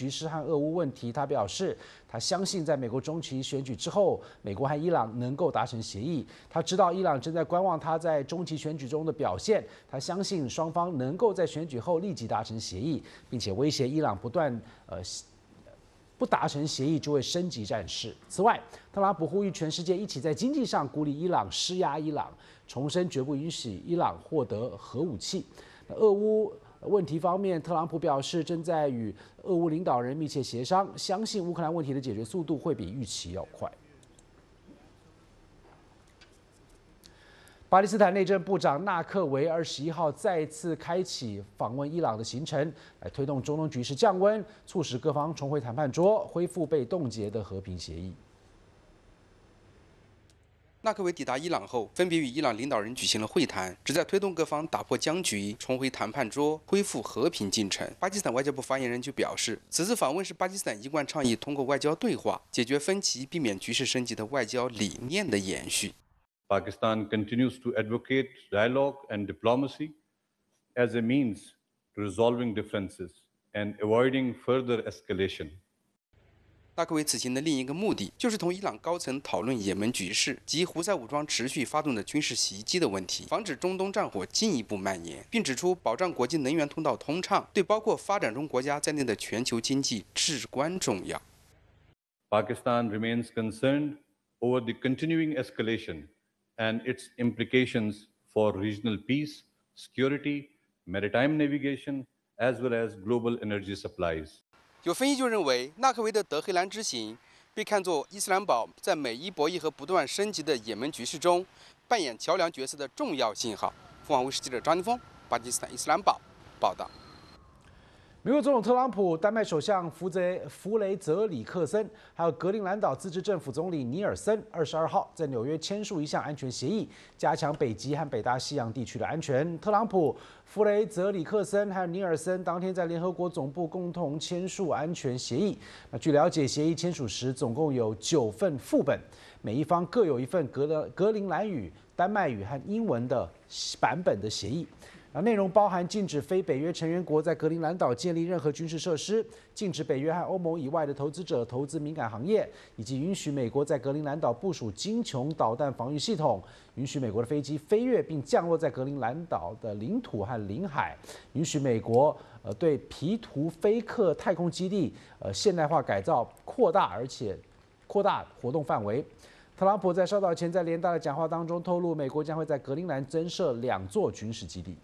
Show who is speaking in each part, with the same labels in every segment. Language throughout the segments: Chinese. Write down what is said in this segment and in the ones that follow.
Speaker 1: 局势和俄乌问题，他表示，他相信在美国中期选举之后，美国和伊朗能够达成协议。他知道伊朗正在观望他在中期选举中的表现，他相信双方能够在选举后立即达成协议，并且威胁伊朗不达成协议就会升级战事。此外，特朗普呼吁全世界一起在经济上孤立伊朗、施压伊朗，重申绝不允许伊朗获得核武器。俄乌问题方面，特朗普表示正在与俄乌领导人密切协商，相信乌克兰问题的解决速度会比预期要快。巴基斯坦内政部长纳克维21号再次开启访问伊朗的行程，来推动中东局势降温，促使各方重回谈判桌，恢复被冻结的和平协议。
Speaker 2: 纳克维抵达伊朗后，分别与伊朗领导人举行了会谈，旨在推动各方打破僵局，重回谈判桌，恢复和平进程。巴基斯坦外交部发言人就表示，此次访问是巴基斯坦一贯倡议通过外交对话解决分歧、避免局势升级的外交理念的延续。
Speaker 3: Pakistan continues to advocate dialogue and diplomacy as a means to resolving differences and avoiding further escalation.
Speaker 2: 纳克维此行的另一个目的，就是同伊朗高层讨论也门局势及胡塞武装持续发动的军事袭击的问题，防止中东战火进一步蔓延，并指出保障国际能源通道通畅，对包括发展中国家在内的全球经济至关重要。
Speaker 3: Pakistan remains concerned over the continuing escalation and its implications for regional peace, security, maritime navigation, as well as global energy supplies.
Speaker 2: 有分析就认为，纳克维的德黑兰之行被看作伊斯兰堡在美伊博弈和不断升级的也门局势中扮演桥梁角色的重要信号。凤凰卫视记者张宁峰，巴基斯坦伊斯兰堡报道。
Speaker 1: 美国总统特朗普、丹麦首相弗雷泽里克森，还有格陵兰岛自治政府总理尼尔森，22号在纽约签署一项安全协议，加强北极和北大西洋地区的安全。特朗普、弗雷泽里克森还有尼尔森当天在联合国总部共同签署安全协议。那据了解，协议签署时总共有9份副本，每一方各有一份格陵兰语、丹麦语和英文的版本的协议。内容包含禁止非北约成员国在格陵兰岛建立任何军事设施，禁止北约和欧盟以外的投资者投资敏感行业，以及允许美国在格陵兰岛部署精穹导弹防御系统，允许美国的飞机飞越并降落在格陵兰岛的领土和领海，允许美国对皮图菲克太空基地现代化改造扩大活动范围。特朗普在稍早前在联大的讲话当中透露，美国将会在格陵兰增设2座军事基地。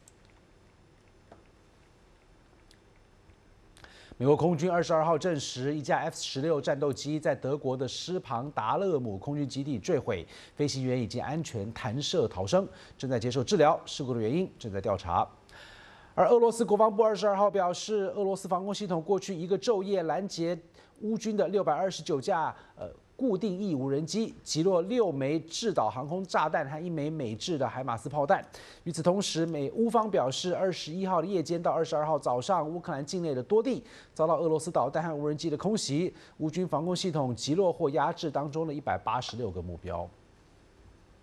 Speaker 1: 美国空军22号证实，一架 F-16战斗机在德国的施庞达勒姆空军基地坠毁，飞行员已经安全弹射逃生，正在接受治疗，事故的原因正在调查。而俄罗斯国防部22号表示，俄罗斯防空系统过去一个昼夜拦截乌军的629架固定翼无人机，击落6枚制导航空炸弹和1枚美制的海马斯炮弹。与此同时，乌方表示，21号的夜间到22号早上，乌克兰境内的多地遭到俄罗斯导弹和无人机的空袭，乌军防空系统击落或压制当中的186个目标。